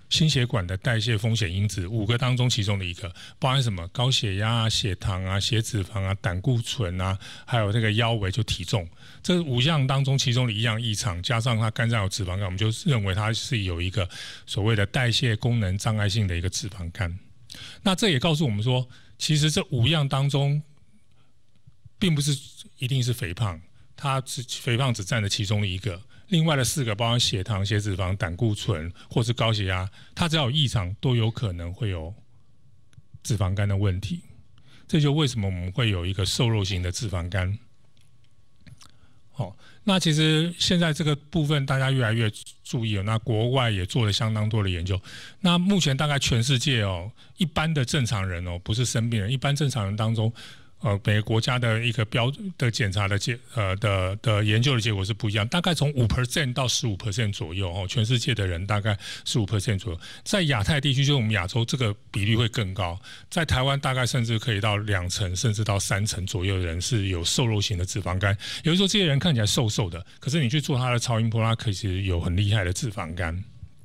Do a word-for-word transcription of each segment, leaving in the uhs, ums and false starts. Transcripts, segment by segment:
心血管的代谢风险因子，五个当中其中的一个，包含什么高血压啊、血糖啊、血脂肪啊、胆固醇啊，还有这个腰围就体重，这五项当中其中的一样异常，加上它肝脏有脂肪肝，我们就认为它是有一个所谓的代谢功能障碍性的一个脂肪肝。那这也告诉我们说，其实这五样当中，并不是一定是肥胖，它只肥胖只占了其中的一个。另外的四个，包括血糖、血脂肪、胆固醇或是高血压，它只要有异常，都有可能会有脂肪肝的问题。这就为什么我们会有一个瘦肉型的脂肪肝。哦，那其实现在这个部分大家越来越注意了，那国外也做了相当多的研究。那目前大概全世界哦，一般的正常人哦，不是生病人，一般正常人当中。呃，每个国家的一个标的检查的结呃的的研究的结果是不一样，大概从 百分之五 到 百分之十五 左右哦，全世界的人大概 百分之十五 左右。在亚太地区，就是我们亚洲这个比例会更高，在台湾大概甚至可以到两成，甚至到三成左右的人是有瘦肉型的脂肪肝。有的时候这些人看起来瘦瘦的，可是你去做他的超音波，他其实有很厉害的脂肪肝。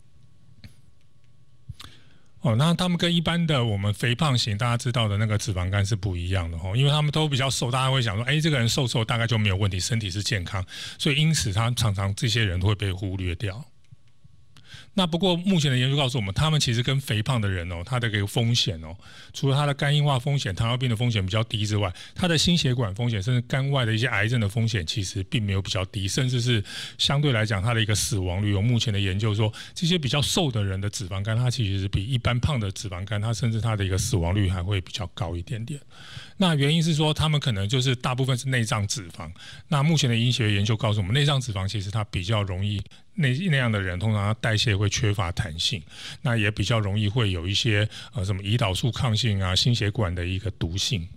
哦，那他们跟一般的我们肥胖型大家知道的那个脂肪肝是不一样的哦，因为他们都比较瘦，大家会想说，哎，这个人瘦瘦大概就没有问题，身体是健康，所以因此他常常这些人都会被忽略掉。那不过目前的研究告诉我们，他们其实跟肥胖的人哦，他的一个风险哦，除了他的肝硬化风险、糖尿病的风险比较低之外，他的心血管风险甚至肝外的一些癌症的风险其实并没有比较低，甚至是相对来讲他的一个死亡率，有目前的研究说，这些比较瘦的人的脂肪肝，它其实是比一般胖的脂肪肝，它甚至它的一个死亡率还会比较高一点点。那原因是说，他们可能就是大部分是内脏脂肪。那目前的医学研究告诉我们，内脏脂肪其实它比较容易。那那样的人通常他代谢会缺乏弹性，那也比较容易会有一些呃什么胰岛素抗性啊、心血管的一个毒性。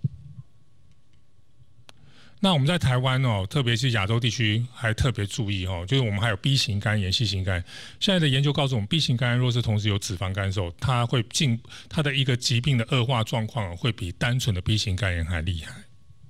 那我们在台湾哦，特别是亚洲地区还特别注意哦，就是我们还有 B 型肝炎、C 型肝炎。现在的研究告诉我们 ，B 型肝炎若是同时有脂肪肝的时候，它会进它的一个疾病的恶化状况会比单纯的 B 型肝炎还厉害。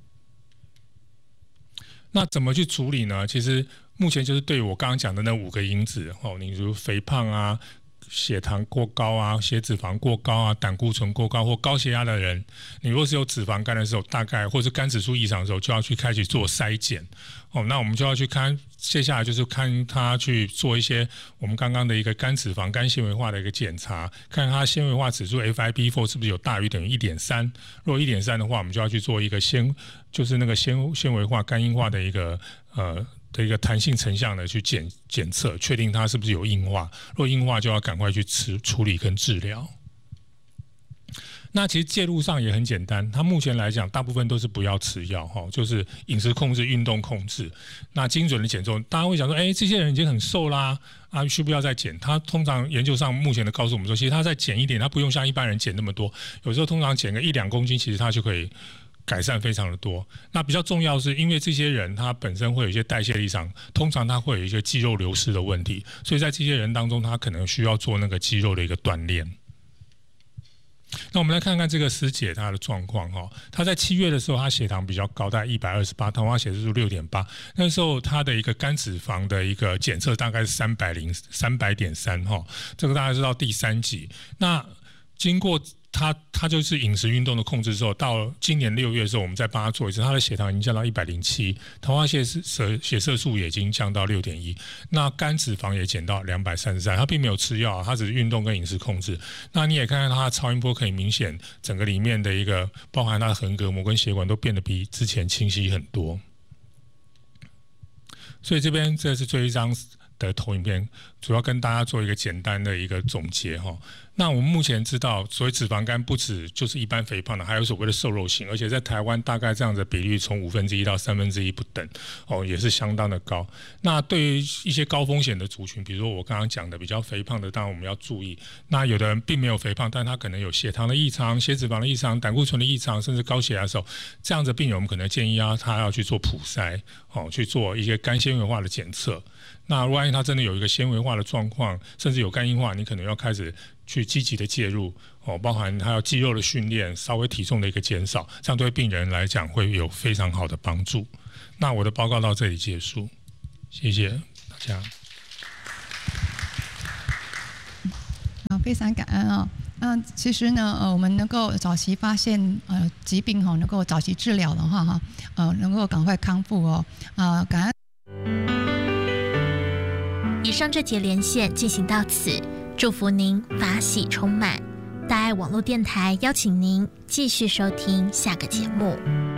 那怎么去处理呢？其实目前就是对我刚刚讲的那五个因子哦，你如肥胖啊、血糖过高啊、血脂肪过高啊、胆固醇过高或高血压的人，你若是有脂肪肝的时候，大概或是肝指数异常的时候，就要去开始做筛检哦。那我们就要去看，接下来就是看他去做一些我们刚刚的一个肝脂肪、肝纤维化的一个检查，看他纤维化指数 F I B 四 是不是有大于等于 一点三。如果 一点三 的话，我们就要去做一个纤，就是那个纤纤维化、肝硬化的一个呃。的一个弹性成像的去检检测，确定它是不是有硬化。若硬化，就要赶快去处处理跟治疗。那其实介入上也很简单，它目前来讲，大部分都是不要吃药哈，就是饮食控制、运动控制。那精准的减重，大家会想说，哎，这些人已经很瘦啦，啊，需不要再减？他通常研究上目前的告诉我们说，其实他再减一点，他不用像一般人减那么多，有时候通常减个一两公斤，其实他就可以。改善非常的多。那比较重要是因为这些人他本身会有一些代谢异常，通常他会有一些肌肉流失的问题，所以在这些人当中，他可能需要做那个肌肉的一个锻炼。那我们来看看这个师姐她的状况哈，她在七月的时候，她血糖比较高，大概一百二十八，糖化血色素 六点八， 那时候她的一个肝脂肪的一个检测大概是三百零三百点三哈，这个大概是到第三级。那经过他他就是饮食运动的控制之后，到今年六月的时候，我们再帮他做一次，他的血糖已经降到一百零七，糖化血色血色素也已经降到 六点一， 那肝脂肪也减到两百三十三，他并没有吃药，他只是运动跟饮食控制。那你也看看他的超音波，可以明显整个里面的一个包含他的横膈膜跟血管都变得比之前清晰很多。所以这边这是最后一张的投影片，主要跟大家做一个简单的一个总结哈。那我们目前知道，所谓脂肪肝不止就是一般肥胖的，还有所谓的瘦肉型，而且在台湾大概这样的比率从五分之一到三分之一不等，哦，也是相当的高。那对于一些高风险的族群，比如说我刚刚讲的比较肥胖的，当然我们要注意。那有的人并没有肥胖，但他可能有血糖的异常、血脂肪的异常、胆固醇的异常，甚至高血压的时候，这样的病人我们可能建议啊，他要去做普筛，哦，去做一些肝纤维化的检测。那万一他真的有一个纤维化的状况，甚至有肝硬化，你可能要开始去积极的介入哦，包含他要肌肉的训练，稍微体重的一个减少，这样对病人来讲会有非常好的帮助。那我的报告到这里结束，谢谢大家。 好，非非常感恩啊。嗯，其实呢，呃，我们能够早期发现呃疾病哈，能够早期治疗的话哈，呃，能够赶快康复哦，啊、呃，感恩。 以上这节连线进行到此，祝福您法喜充满。大爱网络电台邀请您继续收听下个节目。